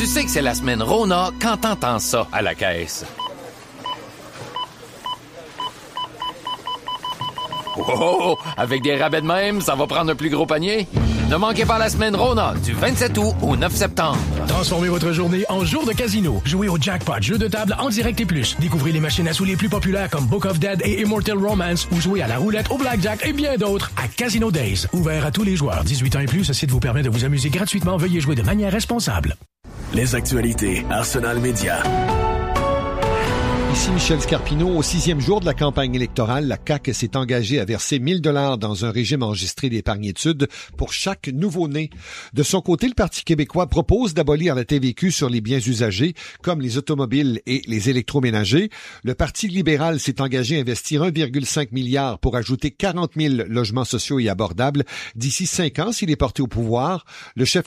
Tu sais que c'est la semaine Rona quand t'entends ça à la caisse. Oh, avec des rabais de même, ça va prendre un plus gros panier. Ne manquez pas la semaine Rona du 27 août au 9 septembre. Transformez votre journée en jour de casino. Jouez au jackpot, jeu de table en direct et plus. Découvrez les machines à sous les plus populaires comme Book of Dead et Immortal Romance ou jouez à la roulette, au blackjack et bien d'autres à Casino Days. Ouvert à tous les joueurs. 18 ans et plus, ce site vous permet de vous amuser gratuitement. Veuillez jouer de manière responsable. Les actualités Arsenal Média. Ici Michel Scarpino. Au 6e jour de la campagne électorale, la CAQ s'est engagée à verser 1 000 $ dans un régime enregistré d'épargne-études pour chaque nouveau-né. De son côté, le Parti québécois propose d'abolir la TVQ sur les biens usagés, comme les automobiles et les électroménagers. Le Parti libéral s'est engagé à investir 1,5 milliard pour ajouter 40 000 logements sociaux et abordables d'ici 5 ans s'il est porté au pouvoir. Le chef